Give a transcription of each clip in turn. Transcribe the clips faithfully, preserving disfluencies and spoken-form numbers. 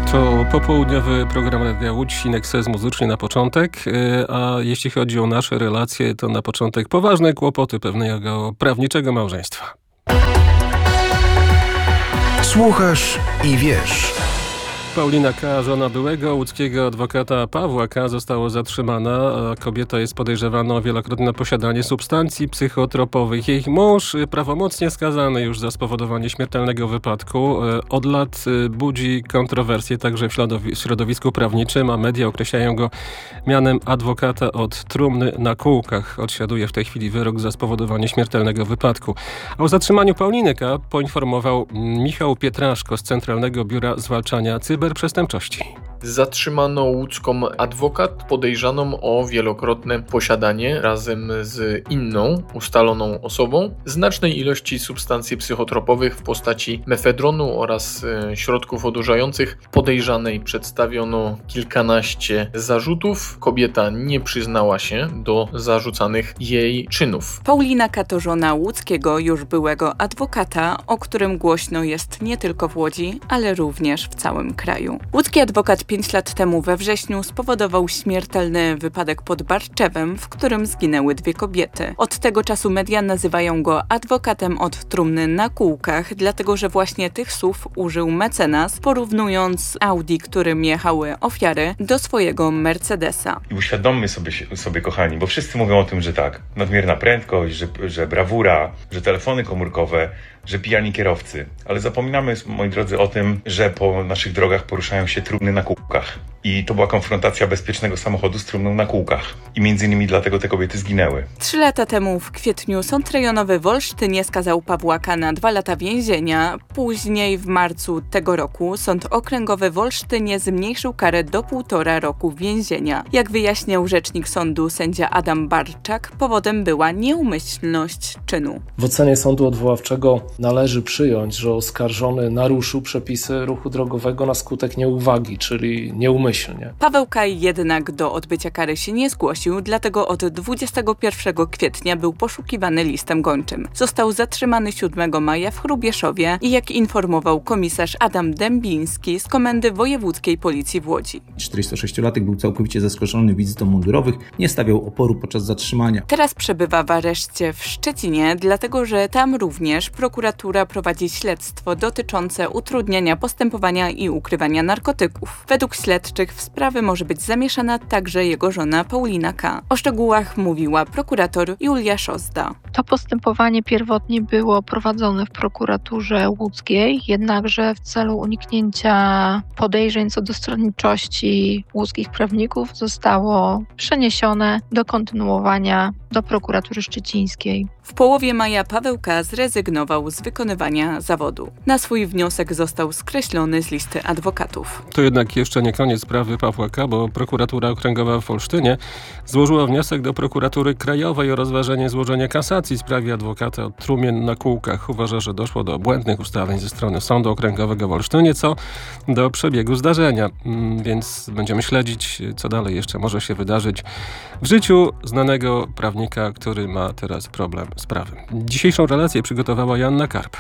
To popołudniowy program Radia Łódź, Sinekses muzycznie na początek, a jeśli chodzi o nasze relacje, to na początek poważne kłopoty pewnego prawniczego małżeństwa. Słuchasz i wiesz. Paulina K., żona byłego łódzkiego adwokata Pawła K., została zatrzymana. Kobieta jest podejrzewana o wielokrotne posiadanie substancji psychotropowych. Jej mąż, prawomocnie skazany już za spowodowanie śmiertelnego wypadku, od lat budzi kontrowersje także w środowisku prawniczym, a media określają go mianem adwokata od trumny na kółkach. Odsiaduje w tej chwili wyrok za spowodowanie śmiertelnego wypadku. O zatrzymaniu Pauliny K. poinformował Michał Pietraszko z Centralnego Biura Zwalczania Cyberprzestępczości. Zatrzymano łódzką adwokat podejrzaną o wielokrotne posiadanie razem z inną ustaloną osobą znacznej ilości substancji psychotropowych w postaci mefedronu oraz środków odurzających. Podejrzanej przedstawiono kilkanaście zarzutów. Kobieta nie przyznała się do zarzucanych jej czynów. Paulina K. to żona łódzkiego już byłego adwokata, o którym głośno jest nie tylko w Łodzi, ale również w całym kraju. Łódzki adwokat pięć lat temu we wrześniu spowodował śmiertelny wypadek pod Barczewem, w którym zginęły dwie kobiety. Od tego czasu media nazywają go adwokatem od trumny na kółkach, dlatego że właśnie tych słów użył mecenas, porównując Audi, którym jechały ofiary, do swojego Mercedesa. I uświadommy sobie, sobie, kochani, bo wszyscy mówią o tym, że tak, nadmierna prędkość, że, że brawura, że telefony komórkowe, że pijani kierowcy. Ale zapominamy, moi drodzy, o tym, że po naszych drogach poruszają się trumny na kółkach. I to była konfrontacja bezpiecznego samochodu z trumną na kółkach. I między innymi dlatego te kobiety zginęły. Trzy lata temu w kwietniu Sąd Rejonowy w Olsztynie skazał Pawła K. na dwa lata więzienia. Później w marcu tego roku Sąd Okręgowy w Olsztynie zmniejszył karę do półtora roku więzienia. Jak wyjaśniał rzecznik sądu sędzia Adam Barczak, powodem była nieumyślność czynu. W ocenie sądu odwoławczego należy przyjąć, że oskarżony naruszył przepisy ruchu drogowego na skutek nieuwagi, czyli nieumyślnie. Paweł K. jednak do odbycia kary się nie zgłosił, dlatego od dwudziestego pierwszego kwietnia był poszukiwany listem gończym. Został zatrzymany siódmego maja w Hrubieszowie i jak informował komisarz Adam Dębiński z Komendy Wojewódzkiej Policji w Łodzi. czterdziestosześciolatek był całkowicie zaskoczony wizytą mundurowych, nie stawiał oporu podczas zatrzymania. Teraz przebywa w areszcie w Szczecinie, dlatego że tam również prokuratura prowadzi śledztwo dotyczące utrudniania postępowania i ukrywania narkotyków. Według śledczych w sprawy może być zamieszana także jego żona Paulina K. O szczegółach mówiła prokurator Julia Szozda. To postępowanie pierwotnie było prowadzone w prokuraturze łódzkiej, jednakże w celu uniknięcia podejrzeń co do stronniczości łódzkich prawników zostało przeniesione do kontynuowania do prokuratury szczecińskiej. W połowie maja Paweł K. zrezygnował z wykonywania zawodu. Na swój wniosek został skreślony z listy adwokatów. To jednak jeszcze nie koniec sprawy Pawła K., bo prokuratura okręgowa w Olsztynie złożyła wniosek do prokuratury krajowej o rozważenie złożenia kasacji w sprawie adwokata od trumien na kółkach. Uważa, że doszło do błędnych ustaleń ze strony Sądu Okręgowego w Olsztynie co do przebiegu zdarzenia. Więc będziemy śledzić, co dalej jeszcze może się wydarzyć w życiu znanego prawnika, który ma teraz problem z prawem. Dzisiejszą relację przygotowała Joanna Karp.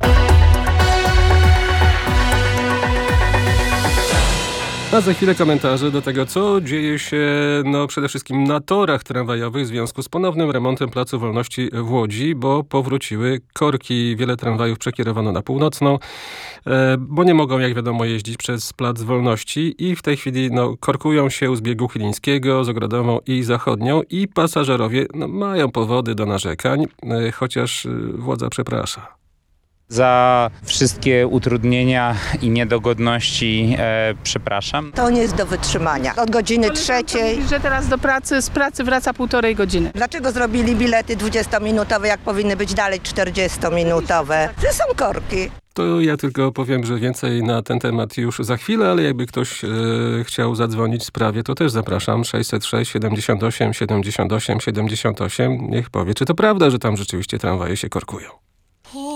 A za chwilę komentarze do tego, co dzieje się no, przede wszystkim na torach tramwajowych w związku z ponownym remontem Placu Wolności w Łodzi, bo powróciły korki. Wiele tramwajów przekierowano na północną, e, bo nie mogą, jak wiadomo, jeździć przez Plac Wolności i w tej chwili no, korkują się z biegu Chylińskiego, z Ogrodową i Zachodnią i pasażerowie no, mają powody do narzekań, e, chociaż e, władza przeprasza. Za wszystkie utrudnienia i niedogodności e, przepraszam. To nie jest do wytrzymania. Od godziny trzeciej. Że teraz do pracy, z pracy wraca półtorej godziny. Dlaczego zrobili bilety dwudziestominutowe, jak powinny być dalej czterdziestominutowe? To są korki. To ja tylko powiem, że więcej na ten temat już za chwilę, ale jakby ktoś e, chciał zadzwonić w sprawie, to też zapraszam. sześćset sześć siedemdziesiąt osiem siedemdziesiąt osiem siedemdziesiąt osiem. Niech powie, czy to prawda, że tam rzeczywiście tramwaje się korkują.